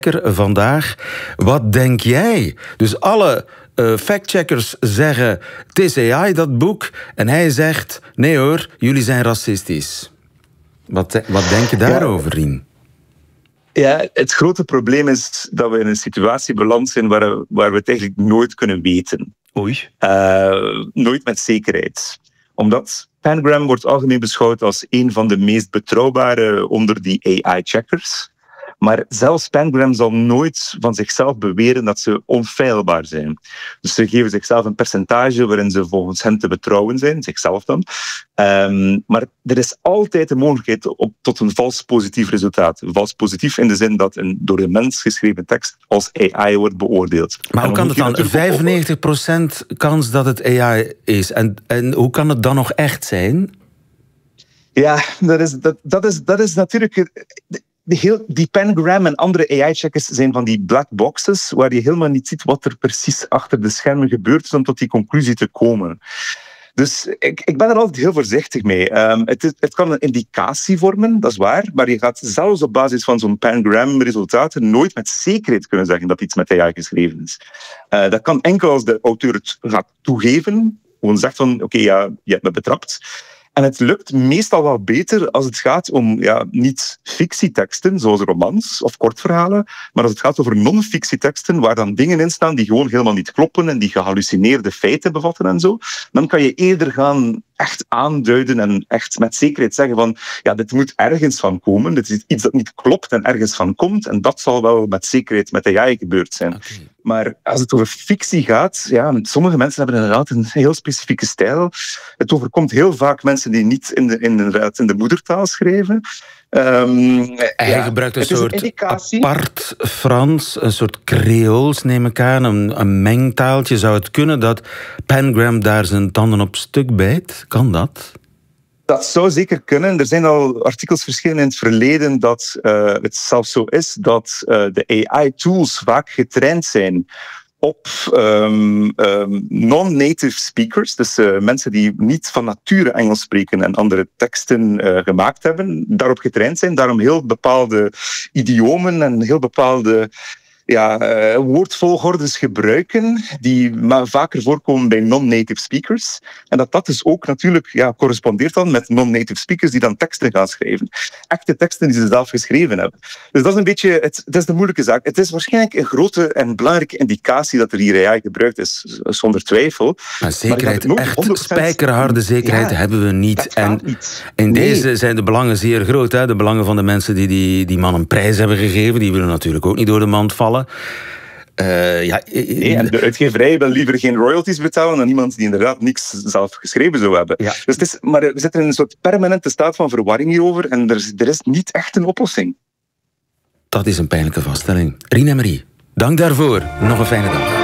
vandaag. Wat denk jij? Dus alle factcheckers zeggen, het is AI, dat boek. En hij zegt, nee hoor, jullie zijn racistisch. Wat denk je daarover, Rien? Ja, het grote probleem is dat we in een situatie beland zijn waar we het eigenlijk nooit kunnen weten. Oei. Nooit met zekerheid. Omdat Pangram wordt algemeen beschouwd als een van de meest betrouwbare onder die AI-checkers. Maar zelfs Pangram zal nooit van zichzelf beweren dat ze onfeilbaar zijn. Dus ze geven zichzelf een percentage waarin ze volgens hen te betrouwen zijn, zichzelf dan. Maar er is altijd de mogelijkheid tot een vals positief resultaat. Vals positief in de zin dat een door een mens geschreven tekst als AI wordt beoordeeld. Maar hoe kan het dan? 95% kans dat het AI is. En hoe kan het dan nog echt zijn? Ja, dat is natuurlijk... Die Pangram en andere AI-checkers zijn van die black boxes waar je helemaal niet ziet wat er precies achter de schermen gebeurt om tot die conclusie te komen. Dus ik ben er altijd heel voorzichtig mee. Het kan een indicatie vormen, dat is waar, maar je gaat zelfs op basis van zo'n Pangram-resultaten nooit met zekerheid kunnen zeggen dat iets met AI geschreven is. Dat kan enkel als de auteur het gaat toegeven, gewoon zegt van oké, ja, je hebt me betrapt. En het lukt meestal wel beter als het gaat om niet fictieteksten, zoals romans of kortverhalen, maar als het gaat over non-fictieteksten, waar dan dingen in staan die gewoon helemaal niet kloppen en die gehallucineerde feiten bevatten en zo, dan kan je eerder gaan echt aanduiden en echt met zekerheid zeggen van ja, dit moet ergens van komen, dit is iets dat niet klopt en ergens van komt, en dat zal wel met zekerheid met AI gebeurd zijn. Okay. Maar als het over fictie gaat, ja, sommige mensen hebben inderdaad een heel specifieke stijl. Het overkomt heel vaak mensen die niet in de moedertaal schrijven. Hij gebruikt een soort apart Frans, een soort Creools, neem ik aan, een mengtaaltje. Zou het kunnen dat Pangram daar zijn tanden op stuk bijt? Kan dat? Dat zou zeker kunnen. Er zijn al artikels verschenen in het verleden dat het zelfs zo is dat de AI-tools vaak getraind zijn op non-native speakers, dus mensen die niet van nature Engels spreken en andere teksten gemaakt hebben, daarop getraind zijn, daarom heel bepaalde idiomen en heel bepaalde woordvolgordes gebruiken die maar vaker voorkomen bij non-native speakers. En dat dus ook natuurlijk correspondeert dan met non-native speakers die dan teksten gaan schrijven. Echte teksten die ze zelf geschreven hebben. Dus dat is een beetje, het is de moeilijke zaak. Het is waarschijnlijk een grote en belangrijke indicatie dat er hier AI gebruikt is, zonder twijfel. Maar zekerheid, maar echt spijkerharde zekerheid hebben we niet. En in deze zijn de belangen zeer groot. Hè? De belangen van de mensen die man een prijs hebben gegeven, die willen natuurlijk ook niet door de mand vallen. De uitgeverij wil liever geen royalties betalen dan iemand die inderdaad niks zelf geschreven zou hebben. Ja. Dus maar we zitten in een soort permanente staat van verwarring hierover en er is niet echt een oplossing. Dat is een pijnlijke vaststelling. Rien en Marie, dank daarvoor. Nog een fijne dag.